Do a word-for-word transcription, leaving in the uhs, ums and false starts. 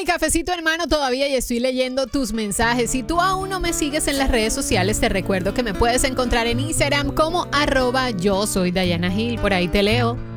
mi cafecito en mano todavía y estoy leyendo tus mensajes. Si tú aún no me sigues en las redes sociales, te recuerdo que me puedes encontrar en Instagram como arroba yo soy Dayana Gil. Por ahí te leo.